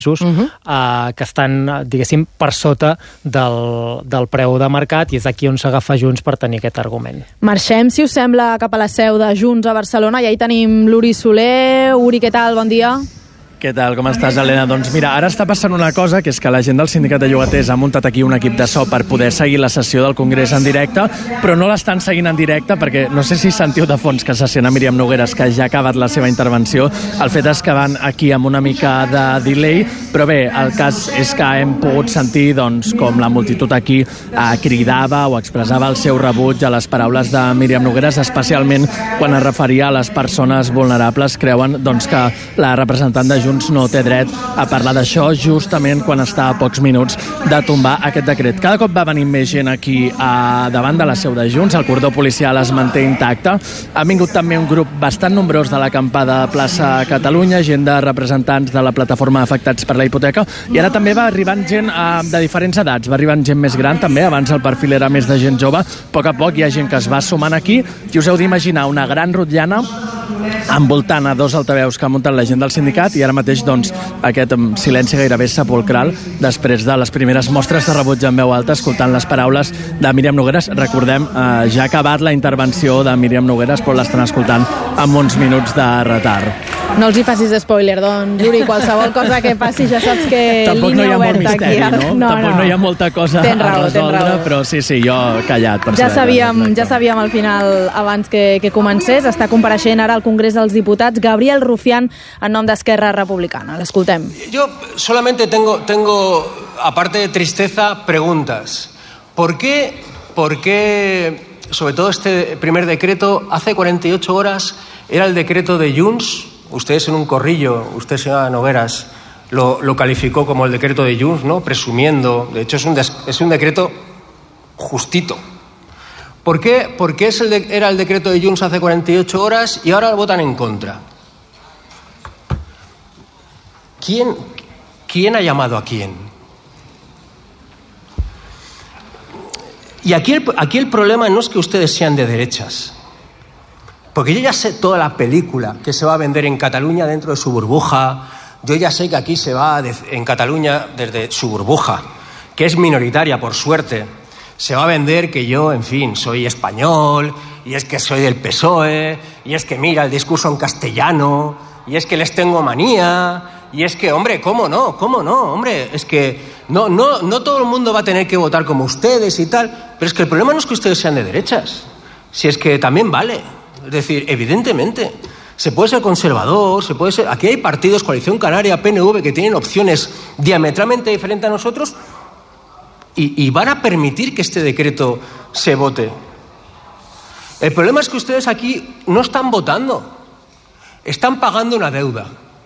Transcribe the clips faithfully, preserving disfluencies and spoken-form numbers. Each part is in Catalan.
Uh -huh. uh, que estan, diguéssim, per sota del, del preu de mercat, i és aquí on s'agafa Junts per tenir aquest argument. Marxem, si us sembla, cap a la seu de Junts a Barcelona. Ja hi tenim l'Uri Soler. Uri, què tal? Bon dia. Què tal, com estàs, Helena? Doncs mira, ara està passant una cosa, que és que la gent del Sindicat de Llogaters ha muntat aquí un equip de so per poder seguir la sessió del Congrés en directe, però no l'estan seguint en directe perquè no sé si sentiu de fons que se sent a Míriam Nogueras, que ja ha acabat la seva intervenció. El fet és que van aquí amb una mica de delay, però bé, el cas és que hem pogut sentir doncs, com la multitud aquí eh, cridava o expressava el seu rebuig a les paraules de Míriam Nogueras, especialment quan es referia a les persones vulnerables. Creuen doncs, que la representant de Junts no té dret a parlar d'això justament quan està a pocs minuts de tombar aquest decret. Cada cop va venir més gent aquí a davant de la seu de Junts, el cordó policial es manté intacte. Ha vingut també un grup bastant nombrós de l'acampada Plaça Catalunya, gent de representants de la plataforma Afectats per la Hipoteca, i ara també va arribant gent eh, de diferents edats, va arribant gent més gran també, abans el perfil era més de gent jove. A poc a poc hi ha gent que es va sumant aquí, i us heu d'imaginar una gran rotllana envoltant a dos altaveus que ha muntat la gent del sindicat, i ara mateix doncs, aquest silenci gairebé sepulcral després de les primeres mostres de rebuig en veu alta, escoltant les paraules de Míriam Nogueras. Recordem, eh, ja ha acabat la intervenció de Míriam Nogueras, però l'estan escoltant amb uns minuts de retard. No els hi facis spoiler, doncs, Juri, qualsevol cosa que passi ja saps que tampoc línia no hi ha oberta molt misteri, aquí. No? No, Tampoc no. no hi ha molta cosa Tens raó, a resoldre, tens raó. però sí, sí, jo callat. Per Ja saber, sabíem, exacte. ja sabíem al final, abans que, que comencés, està compareixent ara al Congrés dels Diputats Gabriel Rufián en nom d'Esquerra Republicana. L'escoltem. Yo solamente tengo, tengo, aparte de tristeza, preguntas. ¿Por qué, por qué, sobre todo este primer decreto, hace cuarenta y ocho horas era el decreto de Junts? Ustedes en un corrillo, usted, señora Nogueras, lo, lo calificó como el decreto de Junts, ¿no? Presumiendo. De hecho, es un, des, es un decreto justito. ¿Por qué, por qué es el de, era el decreto de Junts hace cuarenta y ocho horas y ahora votan en contra? ¿Quién, ¿Quién ha llamado a quién? Y aquí el, aquí el problema no es que ustedes sean de derechas, porque yo ya sé toda la película que se va a vender en Cataluña dentro de su burbuja. Yo ya sé que aquí se va de, en Cataluña desde su burbuja, que es minoritaria por suerte. Se va a vender que yo, en fin, soy español, y es que soy del P S O E, y es que mira el discurso en castellano, y es que les tengo manía, y es que, hombre, ¿cómo no? ¿Cómo no? Hombre, es que no, no, no todo el mundo va a tener que votar como ustedes y tal, pero es que el problema no es que ustedes sean de derechas, si es que también vale. Es decir, evidentemente, se puede ser conservador, se puede ser... Aquí hay partidos, Coalición Canaria, P N V, que tienen opciones diametralmente diferentes a nosotros, y, y van a permitir que este decreto se vote. El problema es que ustedes aquí no están votando, están pagando una deuda.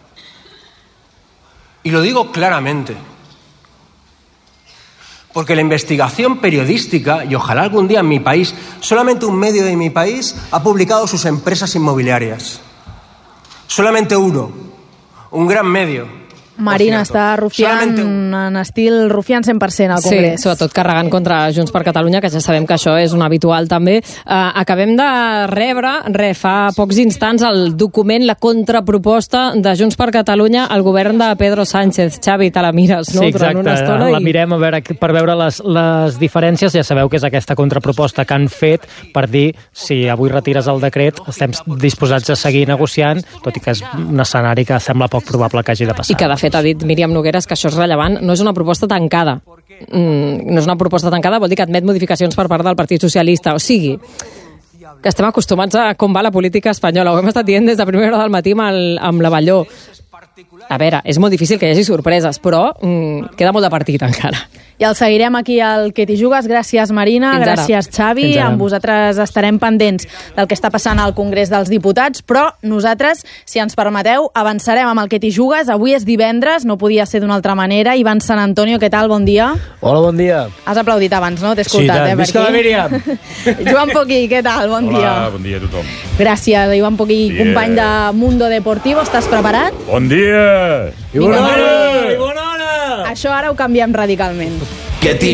Y lo digo claramente, porque la investigación periodística, y ojalá algún día en mi país, solamente un medio de mi país ha publicado sus empresas inmobiliarias. Solamente uno, un gran medio. Marina està rufiant en estil rufiant cent per cent al Congrés. Sí, sobretot carregant contra Junts per Catalunya, que ja sabem que això és un habitual també. Uh, acabem de rebre, re, fa pocs instants, el document, la contraproposta de Junts per Catalunya al govern de Pedro Sánchez. Xavi, te la mires, no? Sí, exacte. Durant una estona. La I... mirem a veure, per veure les, les diferències. Ja sabeu que és aquesta contraproposta que han fet per dir si avui retires el decret estem disposats a seguir negociant, tot i que és un escenari que sembla poc probable que hagi de passar. I que, de fet, ha dit Míriam Nogueras que això és rellevant, no és una proposta tancada. Mm, no és una proposta tancada, vol dir que admet modificacions per part del Partit Socialista. O sigui, que estem acostumats a com va la política espanyola. Ho hem estat dient des de primera hora del matí amb, el, amb la Balló. A veure, és molt difícil que hi hagi sorpreses, però mm, queda molt de partit encara. I el seguirem aquí al Que t'hi jugues. Gràcies, Marina. Fins ara. Gràcies, Xavi. Amb vosaltres estarem pendents del que està passant al Congrés dels Diputats, però nosaltres, si ens permeteu, avançarem amb el Que t'hi jugues. Avui és divendres, no podia ser d'una altra manera. Ivan San Antonio, què tal? Bon dia. Hola, bon dia. Has aplaudit abans, no? T'he escoltat, sí, eh, per visca aquí. la Míriam. Joan Poquí, què tal? Bon Hola, dia. bon dia a tothom. Gràcies, Ivan Poquí, Bien. company de Mundo Deportivo. Estàs preparat? Bon dia! I bona hora! I bona hora! Això ara ho canviem radicalment. Que t'hi